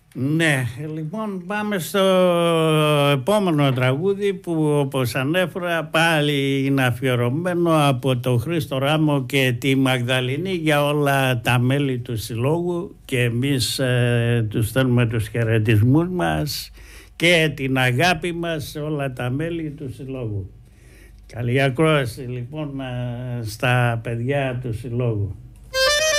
Ναι, λοιπόν πάμε στο επόμενο τραγούδι που όπως ανέφερα πάλι είναι αφιερωμένο από τον Χρήστο Ράμο και τη Μαγδαληνή για όλα τα μέλη του συλλόγου και εμείς τους στέλνουμε τους χαιρετισμούς μας και την αγάπη μας σε όλα τα μέλη του συλλόγου. Καλή ακρόαση λοιπόν στα παιδιά του συλλόγου.